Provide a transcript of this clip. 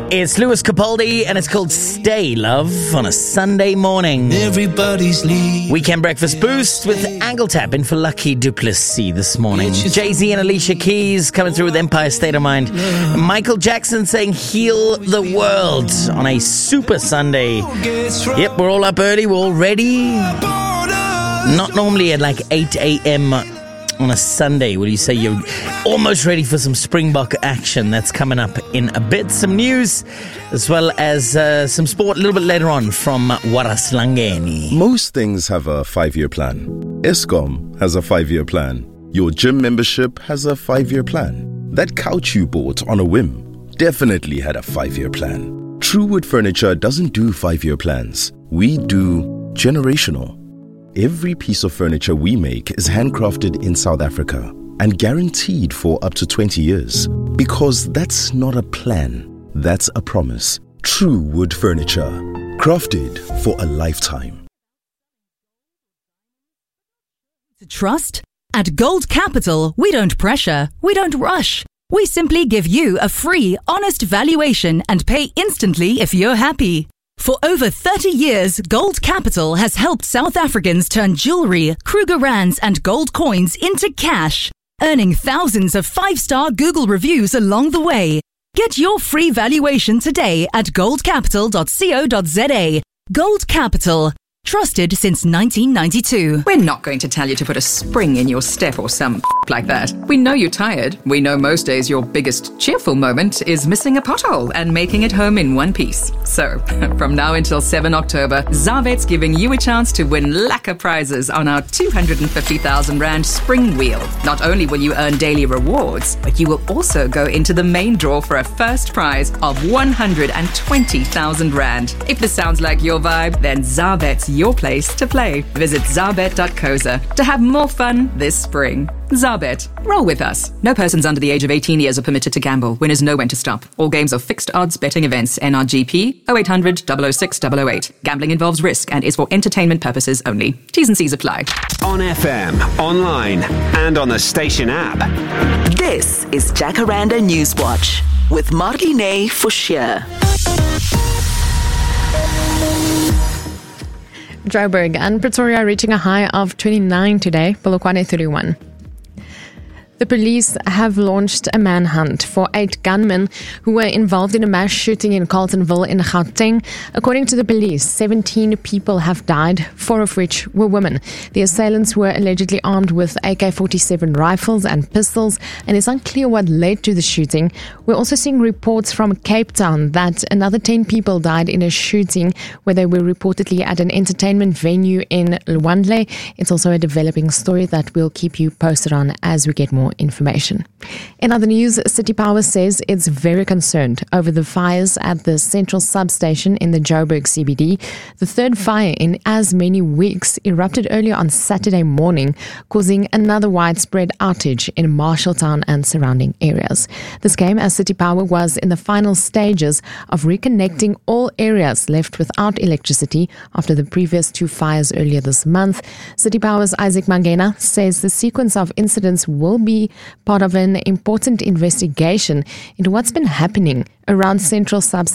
It's Lewis Capaldi and it's called Stay Love on a Sunday morning. Everybody's leaving. Weekend breakfast boost with Angle Tap in for Lucky Duplessis this morning. Jay-Z and Alicia Keys coming through with Empire State of Mind. Michael Jackson saying Heal the World on a super Sunday. Yep, we're all up early, we're all ready. Not normally at like 8 a.m. on a Sunday will you say you're almost ready for some Springbok action. That's coming up in a bit. Some news as well as some sport a little bit later on from Waras Langeni. Most things have a 5-year plan. Eskom has a 5-year plan. Your gym membership has a 5-year plan. That couch you bought on a whim definitely had a 5-year plan. Truewood Furniture doesn't do 5-year plans. We do generational. Every piece of furniture we make is handcrafted in South Africa and guaranteed for up to 20 years. Because that's not a plan, that's a promise. Truewood Furniture, crafted for a lifetime. Trust? At Gold Capital, we don't pressure, we don't rush. We simply give you a free, honest valuation and pay instantly if you're happy. For over 30 years, Gold Capital has helped South Africans turn jewelry, Kruger Rands and gold coins into cash, earning thousands of 5-star Google reviews along the way. Get your free valuation today at goldcapital.co.za. Gold Capital. Trusted since 1992. We're not going to tell you to put a spring in your step or some like that. We know you're tired. We know most days your biggest cheerful moment is missing a pothole and making it home in one piece. So, from now until 7 October, Zavet's giving you a chance to win lekker prizes on our 250,000 Rand spring wheel. Not only will you earn daily rewards, but you will also go into the main draw for a first prize of 120,000 Rand. If this sounds like your vibe, then Zavet's your place to play. Visit zabet.coza to have more fun this spring. Zabet, roll with us. No persons under the age of 18 years are permitted to gamble. Winners know when to stop. All games are fixed odds betting events. NRGP 0800 006 008. Gambling involves risk and is for entertainment purposes only. T's and C's apply. On FM, online, and on the station app. This is Jacaranda Newswatch with Marlene Forshire. Joburg and Pretoria reaching a high of 29 today, Polokwane 31. The police have launched a manhunt for 8 gunmen who were involved in a mass shooting in Carltonville in Gauteng. According to the police, 17 people have died, 4 of which were women. The assailants were allegedly armed with AK-47 rifles and pistols, and it's unclear what led to the shooting. We're also seeing reports from Cape Town that another 10 people died in a shooting where they were reportedly at an entertainment venue in Lwandle. It's also a developing story that we'll keep you posted on as we get more information. In other news, City Power says it's very concerned over the fires at the central substation in the Joburg CBD. The third fire in as many weeks erupted earlier on Saturday morning, causing another widespread outage in Marshalltown and surrounding areas. This came as City Power was in the final stages of reconnecting all areas left without electricity after the previous 2 fires earlier this month. City Power's Isaac Mangena says the sequence of incidents will be part of an important investigation into what's been happening around central substation